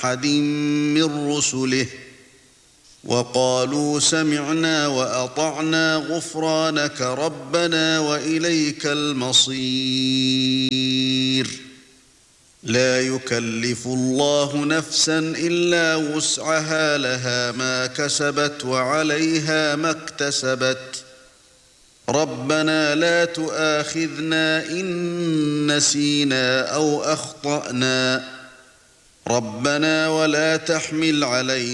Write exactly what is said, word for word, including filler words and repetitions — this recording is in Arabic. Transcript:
أحد من رسله وقالوا سمعنا وأطعنا غفرانك ربنا وإليك المصير لا يكلف الله نفسا إلا وسعها لها ما كسبت وعليها ما اكتسبت ربنا لا تؤاخذنا إن نسينا أو أخطأنا ربنا ولا تحمل علينا